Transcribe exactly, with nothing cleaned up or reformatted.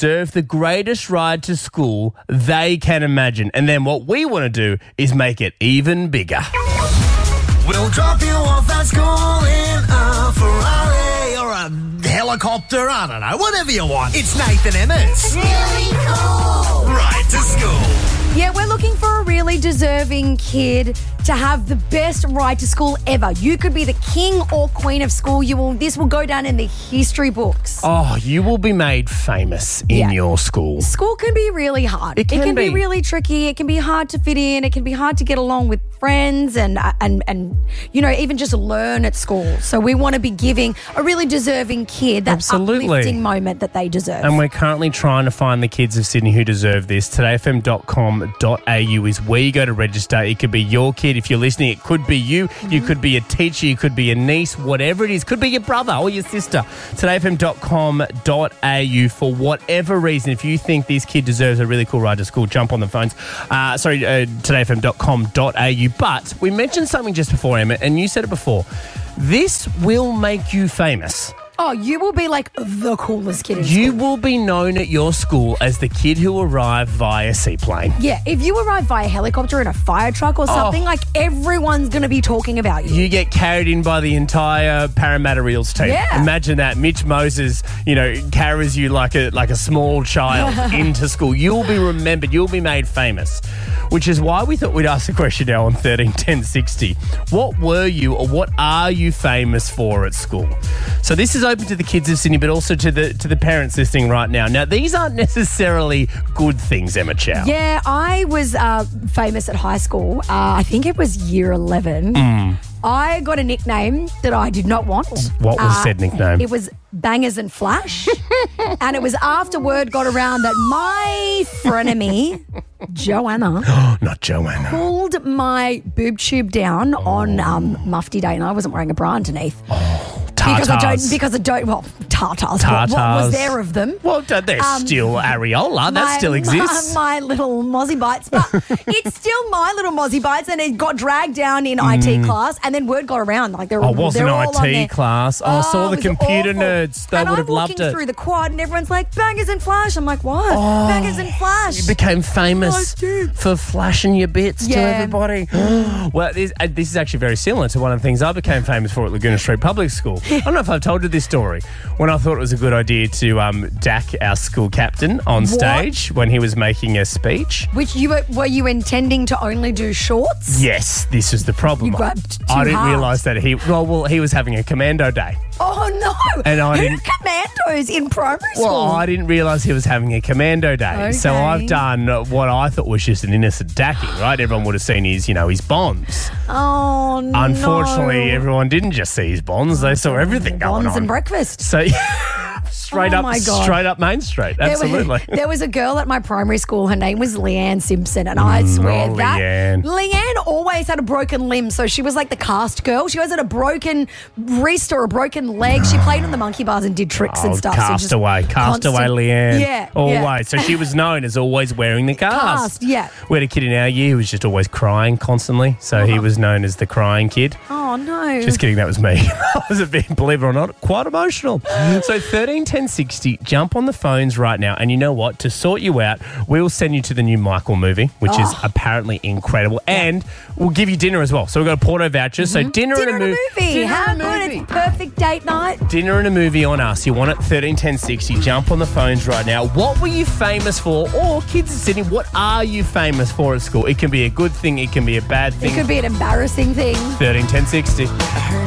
deserve the greatest ride to school they can imagine. And then what we want to do is make it even bigger. We'll drop you off at school in a Ferrari or a helicopter, I don't know, whatever you want. It's Nathan Emmett. Really cool. Ride to school. Yeah, we're looking for a really deserving kid to have the best ride to school ever. You could be the king or queen of school. You will. This will go down in the history books. Oh, you will be made famous in Yeah. your school. School can be really hard. It can be. be. really tricky. It can be hard to fit in. It can be hard to get along with friends and and and you know, even just learn at school. So we want to be giving a really deserving kid that Absolutely. uplifting moment that they deserve. And we're currently trying to find the kids of Sydney who deserve this. today f m dot com dot a u is where you go to register. It could be your kid. If you're listening, it could be you. Mm-hmm. You could be a teacher. You could be a niece, whatever it is. Could be your brother or your sister. today f m dot com dot a u for whatever reason. If you think this kid deserves a really cool ride to school, jump on the phones. Uh, sorry, uh, today f m dot com dot a u. But we mentioned something just before, Emmett, and you said it before. This will make you famous. oh, you will be like the coolest kid in You school. will be known at your school as the kid who arrived via seaplane. Yeah, if you arrive via helicopter in a fire truck or something, Oh. like everyone's going to be talking about you. You get carried in by the entire Parramatta Reels team. Yeah. Imagine that. Mitch Moses, you know, carries you like a like a small child into school. You'll be remembered. You'll be made famous. Which is why we thought we'd ask the question now on thirteen ten sixty. What were you or what are you famous for at school? So this is open to the kids of Sydney, but also to the to the parents listening right now. Now, these aren't necessarily good things, Emma Chow. Yeah, I was uh, famous at high school. Uh, I think it was year eleven. Mm. I got a nickname that I did not want. What was said nickname? It was Bangers and Flash. And it was after word got around that my frenemy, Joanna, Not Joanna. pulled my boob tube down on um, Mufti Day, and I wasn't wearing a bra underneath. Because I don't, Tartars. because I don't, well, tartars. What, what Tartars. was there of them? Well, they're Um, still areola. That My- still exists. My, my little mozzie bites, but it's still my little mozzie bites, and it got dragged down in I T class, and then word got around like they're Oh, all it wasn't they're all on I T there. class. Oh, I saw it the was computer awful. nerds. They and would I'm have loved walking it. through the quad, and everyone's like Bangers and Flash. I'm like, what? Bangers and Flash. You became famous I did. for flashing your bits to Yeah. everybody. Well, this, uh, this is actually very similar to one of the things I became famous for at Laguna Street Public School. I don't know if I've told you this story. When I thought it was a good idea to um, dack our school captain on stage when he was making a speech. Which you were, were you intending to only do shorts? Yes, this is the problem. You grabbed two I didn't halves. realise that he well, well, he was having a commando day. Oh no! And I Who didn't- commandos in primary school? Well, I didn't realise he was having a commando day. So Okay. I've done what I thought was just an innocent dacking, right? Everyone would have seen his, you know, his bonds. oh no! Unfortunately, everyone didn't just see his bonds. They saw everything going Bonds on. and breakfast. So straight Oh up, my God. straight up Main Street. There was- Absolutely. There was a girl at my primary school. Her name was Leanne Simpson, and I swear oh, that Leanne. Leanne always had a broken limb. So she was like the cast girl. She always had a broken wrist or a broken leg. She played on the monkey bars and did tricks and Oh, stuff. So just Castaway, Castaway constant- Leanne. Yeah, Always. yeah. So she was known as always wearing the cast. Cast, yeah. We had a kid in our year who was just always crying constantly. So he was known as the crying kid. Oh no! Just kidding, that was me. I was a bit, believe it or not, quite emotional. So thirteen ten sixty, jump on the phones right now. And you know what? To sort you out, we'll send you to the new Michael movie, which is Oh. apparently incredible. And we'll give you dinner as well. So we've got a Porto voucher. So dinner, Dinner and and a, a mo- movie. Dinner How and a good! movie. It's perfect date night. Dinner and a movie on us. You want it? thirteen ten sixty. Jump on the phones right now. What were you famous for? Or kids in Sydney, what are you famous for at school? It can be a good thing. It can be a bad It thing. could be an embarrassing thing. thirteen ten sixty.